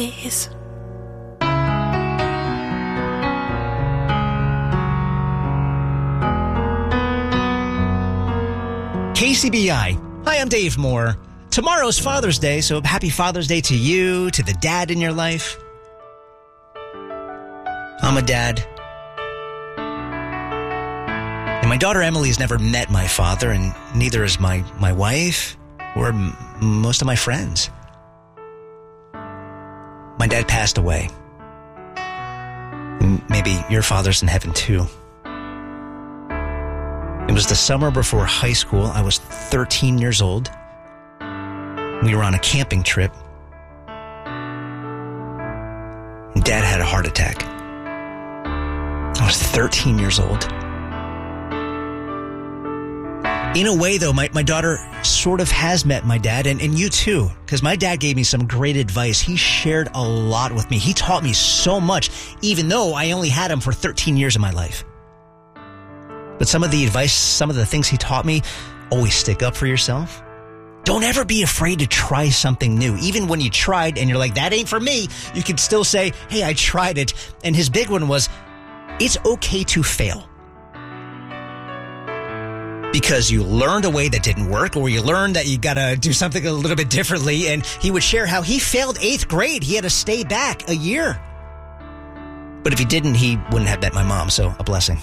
KCBI. Hi, I'm Dave Moore. Tomorrow's Father's Day, so happy Father's Day to you, to the dad in your life. I'm a dad. And my daughter Emily has never met my father, and neither has my wife or most of my friends. My dad passed away. And maybe your father's in heaven too. It was the summer before high school. I was 13 years old. We were on a camping trip. And Dad had a heart attack. I was 13 years old. In a way, though, my daughter sort of has met my dad, and you too, because my dad gave me some great advice. He shared a lot with me. He taught me so much, even though I only had him for 13 years of my life. But some of the advice, some of the things he taught me, always stick up for yourself. Don't ever be afraid to try something new. Even when you tried and you're like, that ain't for me, you can still say, hey, I tried it. And his big one was, it's okay to fail. Because you learned a way that didn't work, or you learned that you got to do something a little bit differently. And he would share how he failed 8th grade. He had to stay back a year. But if he didn't, he wouldn't have met my mom. So a blessing.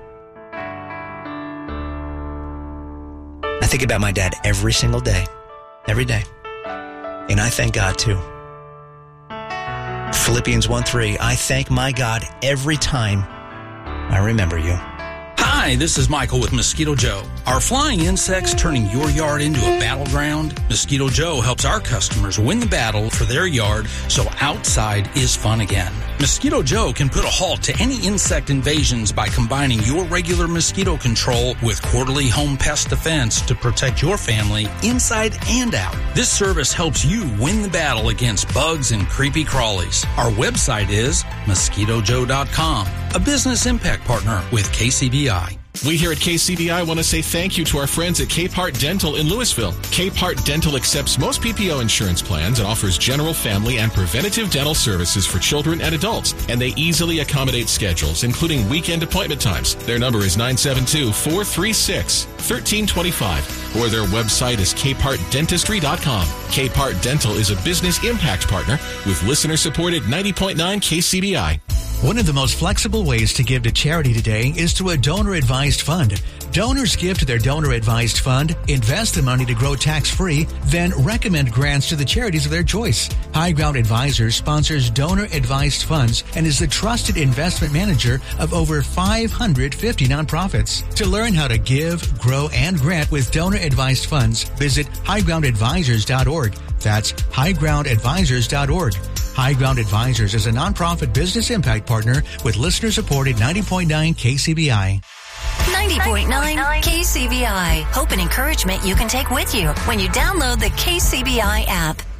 I think about my dad every single day. Every day. And I thank God too. Philippians 1:3, I thank my God every time I remember you. Hi, this is Michael with Mosquito Joe. Are flying insects turning your yard into a battleground? Mosquito Joe helps our customers win the battle for their yard so outside is fun again. Mosquito Joe can put a halt to any insect invasions by combining your regular mosquito control with quarterly home pest defense to protect your family inside and out. This service helps you win the battle against bugs and creepy crawlies. Our website is mosquitojoe.com, a business impact partner with KCBI. We here at KCBI want to say thank you to our friends at Capehart Dental in Louisville. Capehart Dental accepts most PPO insurance plans and offers general, family, and preventative dental services for children and adults. And they easily accommodate schedules, including weekend appointment times. Their number is 972-436-1325, or their website is capehartdentistry.com. Capehart Dental is a business impact partner with listener-supported 90.9 KCBI. One of the most flexible ways to give to charity today is through a donor-advised fund. Donors give to their donor-advised fund, invest the money to grow tax-free, then recommend grants to the charities of their choice. High Ground Advisors sponsors donor-advised funds and is the trusted investment manager of over 550 nonprofits. To learn how to give, grow, and grant with donor-advised funds, visit highgroundadvisors.org. That's highgroundadvisors.org. High Ground Advisors is a nonprofit business impact partner with listener-supported 90.9 KCBI. 90.9 KCBI. Hope and encouragement you can take with you when you download the KCBI app.